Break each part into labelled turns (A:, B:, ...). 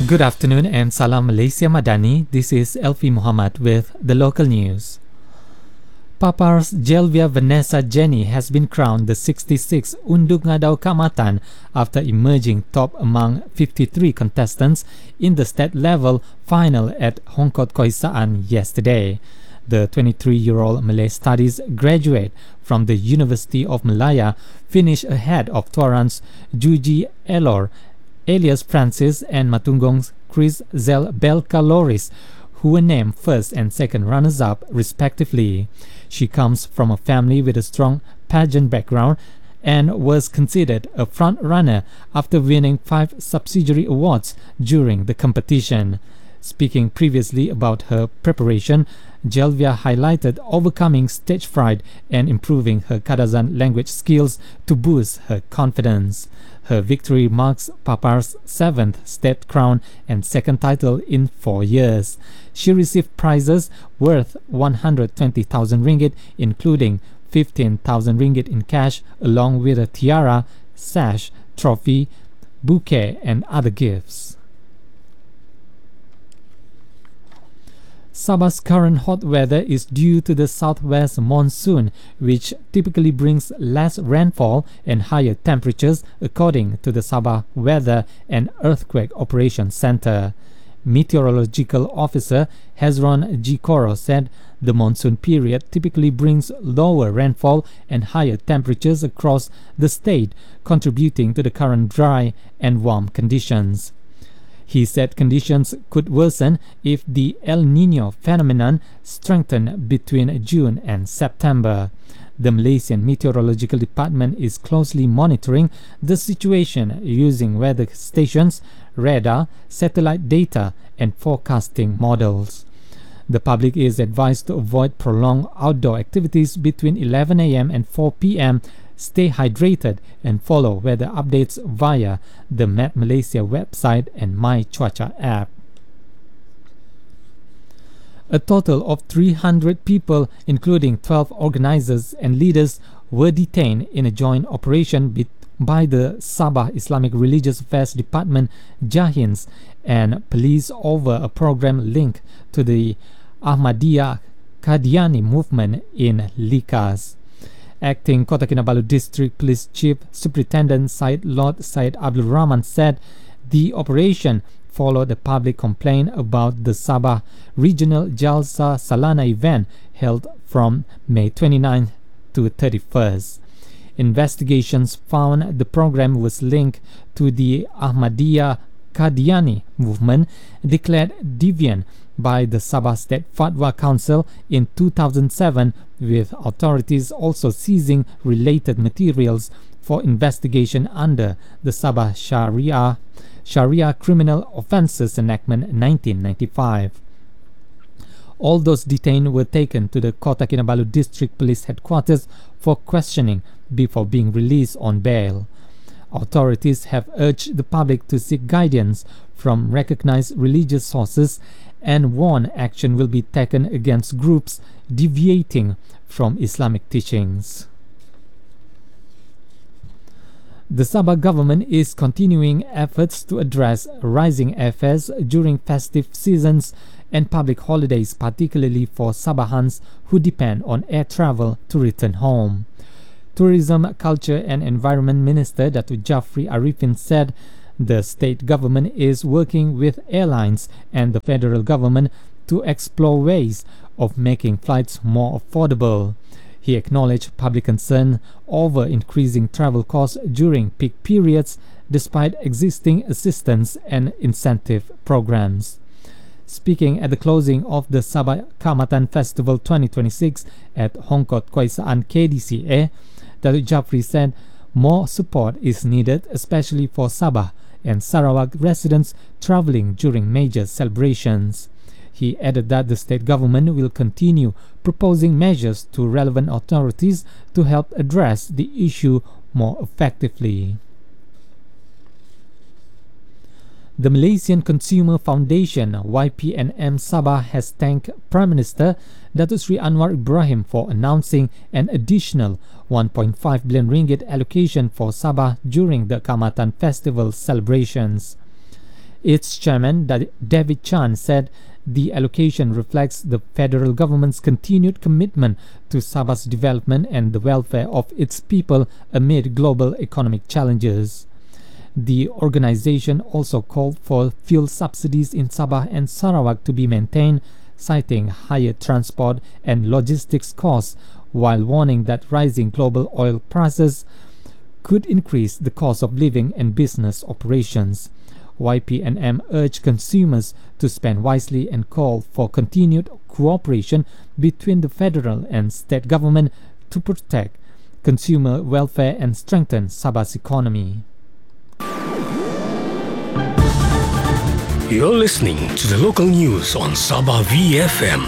A: Good afternoon and Salam Malaysia Madani. This is Elfi Muhammad with the local news. Papars Jelvia Vanessa Jenny has been crowned the 66th Unduk Ngadau Kaamatan after emerging top among 53 contestants in the state level final at Hongkot Khoi Saan yesterday. The 23-year-old Malay Studies graduate from the University of Malaya finished ahead of Tuaran's Juji Elor, Elias Francis and Matungong's Chris Zel Belkaloris, who were named first and second runners-up respectively. She comes from a family with a strong pageant background and was considered a front-runner after winning 5 subsidiary awards during the competition. Speaking previously about her preparation, Jelvia highlighted overcoming stage fright and improving her Kadazan language skills to boost her confidence. Her victory marks Papar's 7th state crown and second title in 4 years. She received prizes worth 120,000 ringgit, including 15,000 ringgit in cash, along with a tiara, sash, trophy, bouquet, and other gifts. Sabah's current hot weather is due to the southwest monsoon, which typically brings less rainfall and higher temperatures, according to the Sabah Weather and Earthquake Operations Center. Meteorological Officer Hezron G. Koro said the monsoon period typically brings lower rainfall and higher temperatures across the state, contributing to the current dry and warm conditions. He said conditions could worsen if the El Niño phenomenon strengthened between June and September. The Malaysian Meteorological Department is closely monitoring the situation using weather stations, radar, satellite data, and forecasting models. The public is advised to avoid prolonged outdoor activities between 11 a.m. and 4 p.m., stay hydrated, and follow weather updates via the Met Malaysia website and My Cuaca app. A total of 300 people, including 12 organizers and leaders, were detained in a joint operation by the Sabah Islamic Religious Affairs Department, JAHINS, and police over a program linked to the Ahmadiyya Qadiani movement in Likas. Acting Kota Kinabalu District Police Chief Superintendent Syed Lord Syed Abdul Rahman said the operation followed a public complaint about the Sabah Regional Jalsa Salana event held from May 29th to 31st. Investigations found the program was linked to the Ahmadiyya Qadiani movement, declared deviant by the Sabah State Fatwa Council in 2007, with authorities also seizing related materials for investigation under the Sabah Sharia Criminal Offences Enactment 1995. All those detained were taken to the Kota Kinabalu District Police Headquarters for questioning before being released on bail. Authorities have urged the public to seek guidance from recognized religious sources and warn action will be taken against groups deviating from Islamic teachings. The Sabah government is continuing efforts to address rising airfares during festive seasons and public holidays, particularly for Sabahans who depend on air travel to return home. Tourism, Culture and Environment Minister Datuk Jafri Arifin said the state government is working with airlines and the federal government to explore ways of making flights more affordable. He acknowledged public concern over increasing travel costs during peak periods despite existing assistance and incentive programs. Speaking at the closing of the Sabah Kaamatan Festival 2026 at Hongkot Khoi Saan KDCA, Datuk Jafri said more support is needed, especially for Sabah and Sarawak residents traveling during major celebrations. He added that the state government will continue proposing measures to relevant authorities to help address the issue more effectively. The Malaysian Consumer Foundation YPNM Sabah has thanked Prime Minister Datuk Seri Anwar Ibrahim for announcing an additional 1.5 billion ringgit allocation for Sabah during the Kaamatan Festival celebrations. Its chairman, David Chan, said the allocation reflects the federal government's continued commitment to Sabah's development and the welfare of its people amid global economic challenges. The organization also called for fuel subsidies in Sabah and Sarawak to be maintained, citing higher transport and logistics costs, while warning that rising global oil prices could increase the cost of living and business operations. YPNM urged consumers to spend wisely and called for continued cooperation between the federal and state government to protect consumer welfare and strengthen Sabah's economy.
B: You're listening to the local news on Sabah VFM.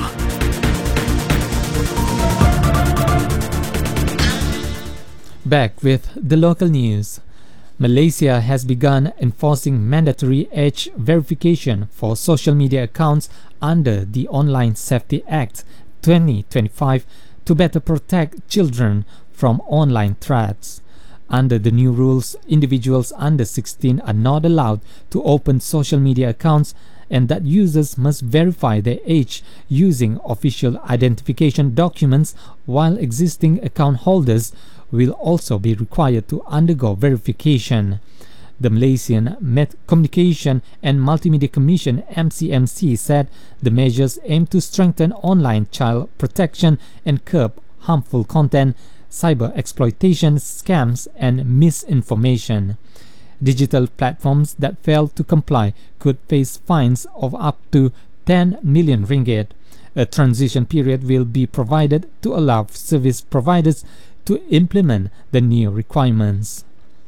A: Back with the local news. Malaysia has begun enforcing mandatory age verification for social media accounts under the Online Safety Act 2025 to better protect children from online threats. Under the new rules, individuals under 16 are not allowed to open social media accounts, and that users must verify their age using official identification documents, while existing account holders will also be required to undergo verification. The Malaysian Communication and Multimedia Commission (MCMC) said the measures aim to strengthen online child protection and curb harmful content, cyber exploitation, scams, and misinformation. Digital platforms that fail to comply could face fines of up to 10 million ringgit. A transition period will be provided to allow service providers to implement the new requirements.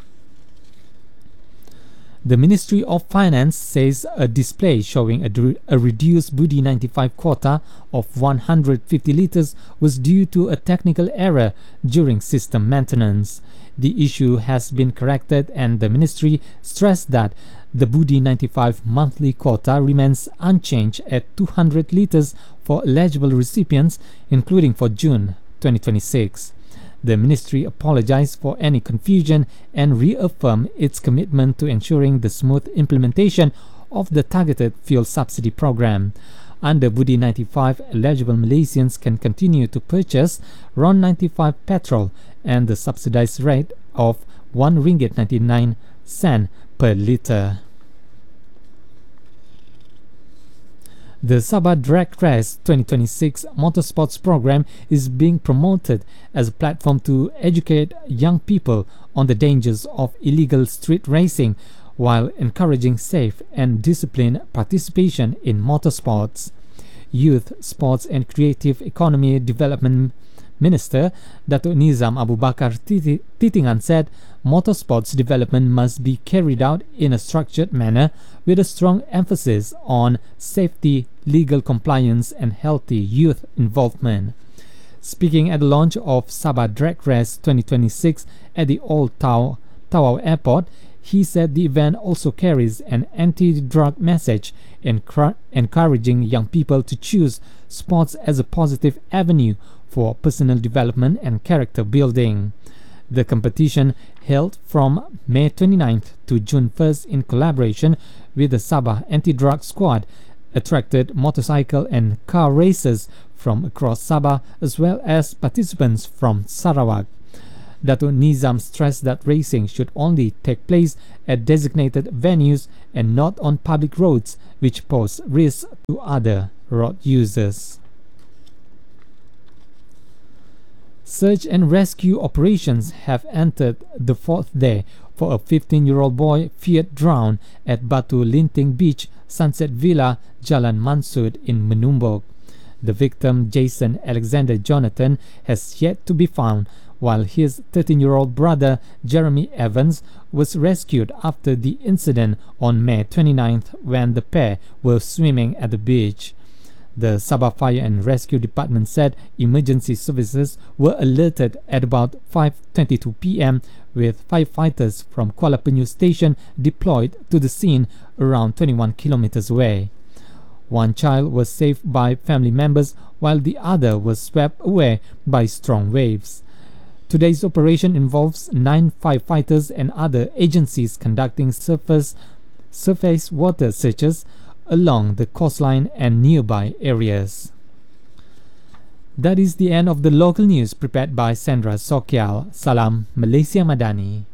A: The Ministry of Finance says a display showing a reduced Budi 95 quota of 150 litres was due to a technical error during system maintenance. The issue has been corrected, and the ministry stressed that the Budi 95 monthly quota remains unchanged at 200 litres for eligible recipients, including for June 2026. The ministry apologized for any confusion and reaffirmed its commitment to ensuring the smooth implementation of the targeted fuel subsidy program. Under Budi 95, eligible Malaysians can continue to purchase RON 95 petrol and the subsidized rate of RM1.99 per litre. The Sabah Drag Race 2026 motorsports program is being promoted as a platform to educate young people on the dangers of illegal street racing, while encouraging safe and disciplined participation in motorsports. Youth, Sports and Creative Economy Development Minister Datuk Nizam Abu Bakar Titingan said motorsports development must be carried out in a structured manner with a strong emphasis on safety, legal compliance and healthy youth involvement. Speaking at the launch of Sabah Drag Race 2026 at the Old Tawau Airport, he said the event also carries an anti-drug message, encouraging young people to choose sports as a positive avenue for personal development and character building. The competition, held from May 29th to June 1st in collaboration with the Sabah Anti-Drug Squad, attracted motorcycle and car racers from across Sabah as well as participants from Sarawak. Datuk Nizam stressed that racing should only take place at designated venues and not on public roads, which pose risks to other road users. Search and rescue operations have entered the fourth day for a 15-year-old boy feared drowned at Batu Linting Beach, Sunset Villa, Jalan Mansud in Menumbuk. The victim, Jason Alexander Jonathan, has yet to be found, while his 13-year-old brother, Jeremy Evans, was rescued after the incident on May 29th when the pair were swimming at the beach. The Sabah Fire and Rescue Department said emergency services were alerted at about 5:22 p.m. with firefighters from Kuala Penyu Station deployed to the scene around 21 kilometers away. One child was saved by family members while the other was swept away by strong waves. Today's operation involves 9 firefighters and other agencies conducting surface, surface water searches along the coastline and nearby areas. That is the end of the local news prepared by Sandra Sokyal. Salam Malaysia Madani.